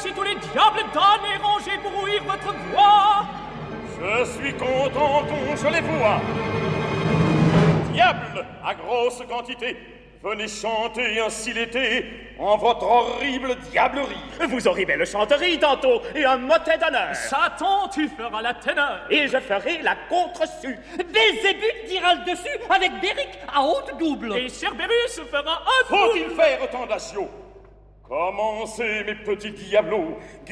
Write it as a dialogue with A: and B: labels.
A: voici tous les diables damnés rangés pour ouïr votre voix.
B: Je suis content dont je les vois. Diable à grosse quantité, venez chanter ainsi l'été en votre horrible diablerie.
C: Vous aurez belle chanterie tantôt et un motet d'honneur.
A: Satan, tu feras la ténor.
C: Et je ferai la contre-su.
D: Belzébuth dira le dessus avec Béric à haute double.
A: Et Cerberus fera un
B: Faut-il faire autant d'asio? Commencez, mes petits diablos.